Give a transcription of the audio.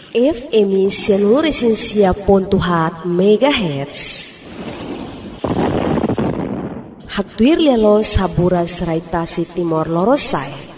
FM 100.4 MHz. Hatuir lelo saburas Raitasi Timor Lorosai.